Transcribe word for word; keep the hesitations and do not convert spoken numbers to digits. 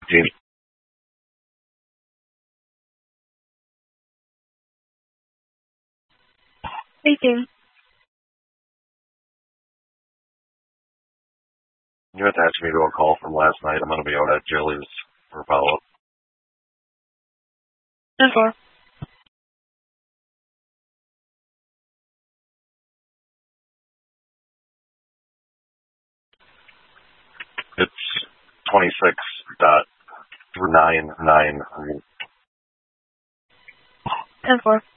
Gene. Speaking. You attached me to a call from last night. I'm going to be out at Jilly's for follow-up. ten four. It's twenty-six dot nine nine. ten four.